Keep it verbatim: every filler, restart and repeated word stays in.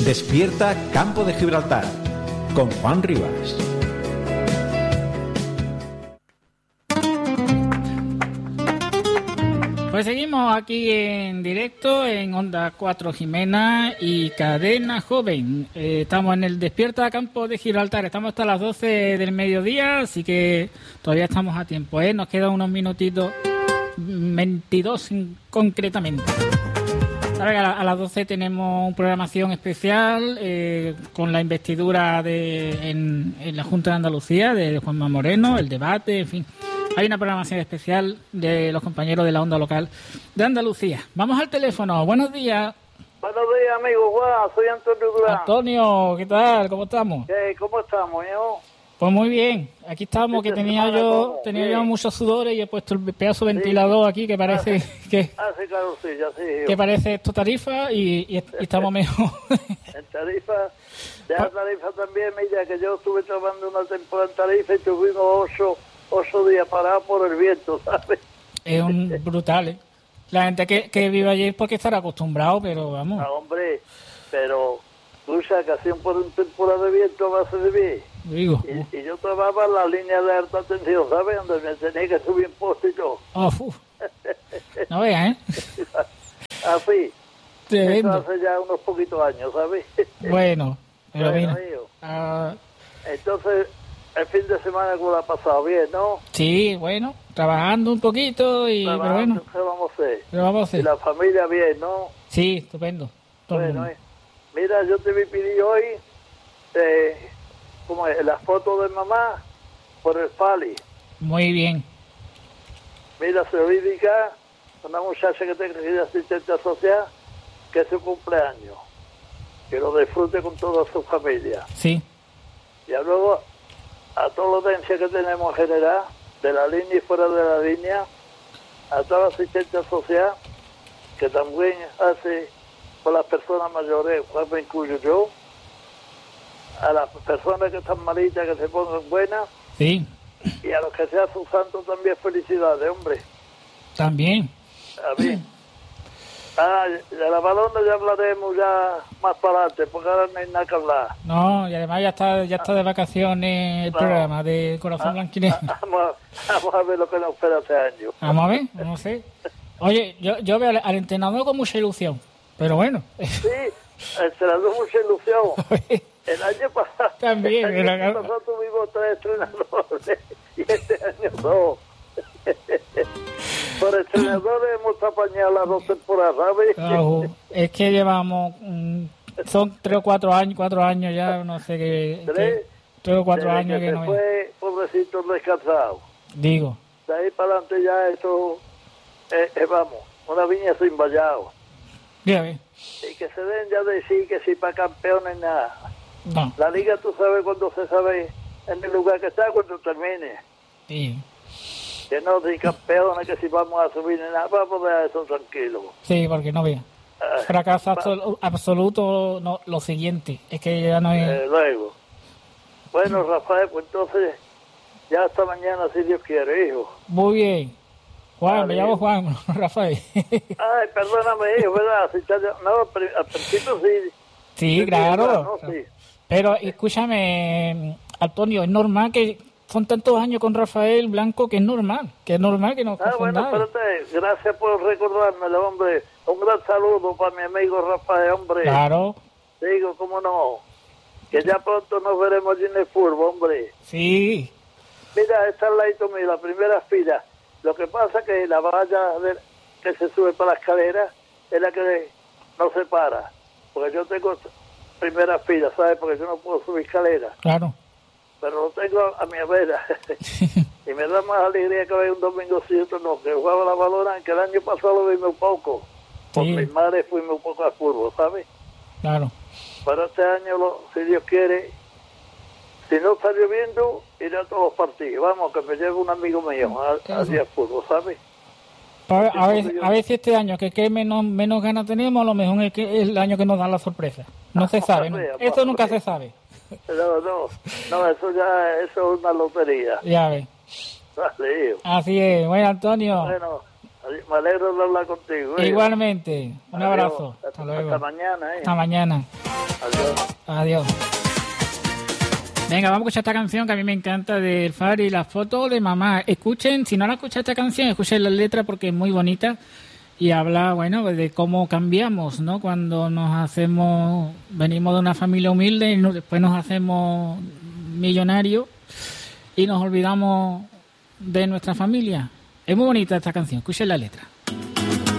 Despierta Campo de Gibraltar con Juan Rivas. Pues seguimos aquí en directo en Onda cuatro Jimena y Cadena Joven. Eh, estamos en el Despierta Campo de Gibraltar. Estamos hasta las doce del mediodía, así que todavía estamos a tiempo, ¿eh? Nos quedan unos minutitos, veintidós concretamente. A las doce tenemos una programación especial eh, con la investidura de, en, en la Junta de Andalucía de Juanma Moreno, el debate, en fin. Hay una programación especial de los compañeros de la onda local de Andalucía. Vamos al teléfono. Buenos días. Buenos días, amigo Juan. Soy Antonio Durán. Antonio, ¿qué tal? ¿Cómo estamos? ¿Qué? ¿Cómo estamos, hijo? Pues muy bien. Aquí estamos, que tenía yo tenía yo muchos sudores y he puesto el pedazo de ventilador sí. aquí que parece hace, que hace claro, sí, ya sí, hijo. que parece esto Tarifa y, y, y estamos mejor. En Tarifa, ya Tarifa también, mira que yo estuve trabajando una temporada en Tarifa y tuvimos ocho ocho días parados por el viento, ¿sabes? Es un brutal, ¿eh? La gente que, que vive allí es porque estará acostumbrado, pero vamos. Ah, hombre, pero tú sabes que hacían por una temporada de viento a base de bien. Digo. Y, y yo trabajaba en la línea de alta tensión, ¿sabes? Donde me tenía que subir en poste y todo. Oh, no veas, ¿eh? Así. Tremendo. Eso hace ya unos poquitos años, ¿sabes? Bueno, pero bueno, mira. Uh... Entonces, el fin de semana que lo ha pasado bien, ¿no? Sí, bueno, trabajando un poquito y pero bueno. ¿Qué vamos a hacer? Pero vamos a hacer. Y la familia bien, ¿no? Sí, estupendo. Todo bueno, eh. Mira, yo te pedí hoy eh, como es, la foto de mamá por el Fali. Muy bien. Mira, se lo indica una muchacha que tenga que ir asistente social, que es su cumpleaños, que lo disfrute con toda su familia. Sí. Y luego a toda la audiencia que tenemos en general, de la línea y fuera de la línea, a toda la asistencia social, que también hace por las personas mayores, pues me incluyo yo, a las personas que están malitas, que se pongan buenas, sí, y a los que sean sus santos también felicidades, hombre. También. A mí. Ah, de la balona ya hablaremos ya más para adelante, porque ahora no hay nada que hablar. No, y además ya está ya está de vacaciones el no. programa de Corazón ah, Blanquinegro. Vamos, vamos a ver lo que nos espera este año. Vamos a ver, no sé. Oye, yo, yo veo al, al entrenador con mucha ilusión, pero bueno. Sí, el entrenador con mucha ilusión. El año pasado, también, el año la... pasado tuvimos tres entrenadores y este año dos. Por entrenadores hemos apañado las dos temporadas, ¿sabes? Oh, es que llevamos, mm, son tres o cuatro años, cuatro años ya, no sé qué. ¿Tres? Que, tres o cuatro Desde años que, que se no fue, pobrecito, descansado. Digo. De ahí para adelante ya eso, eh, eh, vamos, una viña sin vallado. Ya ves. Y que se den ya de sí, que si para campeones nada. No. La liga tú sabes cuando se sabe en el lugar que está, cuando termine. Sí. Que no de campeones, que si vamos a subir ni nada, vamos a dejar eso tranquilo. Sí, porque no vea. Fracaso absol- absoluto, no, lo siguiente, es que ya no es... Eh, luego. Bueno, Rafael, pues entonces, ya hasta mañana, si Dios quiere, hijo. Muy bien. Juan, vale, me llamo Juan, Rafael. Ay, perdóname, hijo, ¿verdad? Si te... No, al principio sí. Sí, sí claro. ¿no? Sí. Pero escúchame, Antonio, es normal que son tantos años con Rafael Blanco que es normal, que es normal que nos Ah, bueno, espérate, gracias por recordármelo, hombre. Un gran saludo para mi amigo Rafael, hombre. Claro. Digo, cómo no, que ya pronto nos veremos allí en el fútbol, hombre. Sí. Mira, está al lado mío, la primera fila. Lo que pasa es que la valla de, que se sube para la escalera es la que no se para. Porque yo tengo primera fila, ¿sabes? Porque yo no puedo subir escalera. Claro. Pero lo tengo a mi vera. Y me da más alegría que ver un domingo cierto, no, que jugaba la balona, que el año pasado lo vimos un poco. Por sí. mi madre fuimos un poco al fútbol, ¿sabes? Claro. Pero este año, lo, si Dios quiere, si no está lloviendo, iré a todos los partidos. Vamos, que me lleve un amigo mío allí al fútbol, ¿sabes? A ver, a, ver, a ver si este año, que, que menos, menos ganas tenemos, a lo mejor es que el año que nos dan la sorpresa. No se sabe, ¿no? Esto nunca se sabe. No, no, no, eso ya eso es una lotería. Ya ves. Vale, hijo. Así es. Bueno, Antonio. Bueno, me alegro de hablar contigo. Igualmente. Un Adiós. abrazo. Hasta, Hasta luego. Hasta mañana. ¿eh? Hasta mañana. Adiós. Adiós. Venga, vamos a escuchar esta canción que a mí me encanta del Far y las fotos de mamá. Escuchen, si no la escuchan esta canción, escuchen la letra porque es muy bonita y habla, bueno, de cómo cambiamos, ¿no? Cuando nos hacemos, venimos de una familia humilde y no, después nos hacemos millonarios y nos olvidamos de nuestra familia. Es muy bonita esta canción, escuchen la letra.